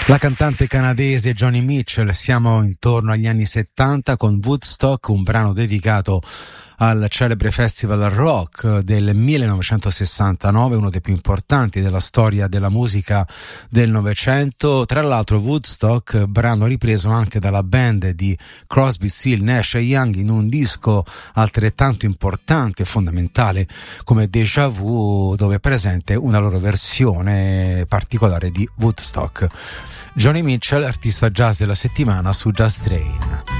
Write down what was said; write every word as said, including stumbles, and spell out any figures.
La cantante canadese Joni Mitchell. Siamo intorno agli anni settanta con Woodstock, un brano dedicato al celebre festival rock del millenovecentosessantanove, uno dei più importanti della storia della musica del Novecento. Tra l'altro Woodstock, brano ripreso anche dalla band di Crosby, Still, Nash e Young in un disco altrettanto importante e fondamentale come Déjà Vu, dove è presente una loro versione particolare di Woodstock. Joni Mitchell, artista jazz della settimana su Jazz Train.